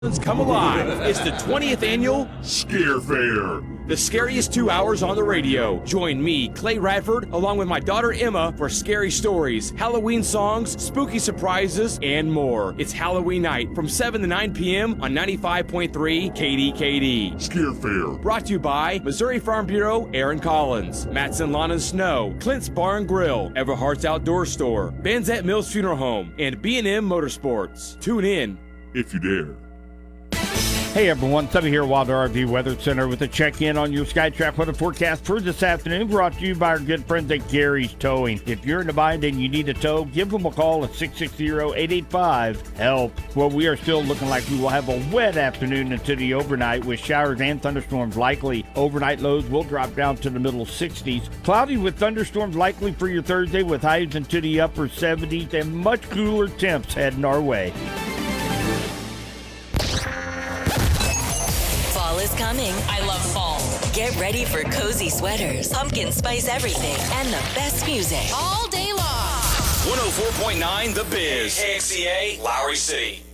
Come alive. It's the 20th annual Scare Fair. The scariest 2 hours on the radio. Join me, Clay Radford, along with my daughter Emma for scary stories, Halloween songs, spooky surprises, and more. It's Halloween night from 7 to 9 p.m. on 95.3 KDKD. Scare Fair. Brought to you by Missouri Farm Bureau, Aaron Collins, Matson Lawn and Snow, Clint's Bar and Grill, Everhart's Outdoor Store, Benzette Mills Funeral Home, and B&M Motorsports. Tune in if you dare. Hey everyone, Subby here, Wilder RV Weather Center with a check-in on your SkyTrack weather forecast for this afternoon, brought to you by our good friends at Gary's Towing. If you're in a bind and you need a tow, give them a call at 660-885-HELP. Well, we are still looking like we will have a wet afternoon into the overnight with showers and thunderstorms likely. Overnight lows will drop down to the middle 60s. Cloudy with thunderstorms likely for your Thursday with highs into the upper 70s and much cooler temps heading our way. Is coming. I love fall. Get ready for cozy sweaters, pumpkin spice everything, and the best music all day long. 104.9 The Biz. KXCA, Lowry City.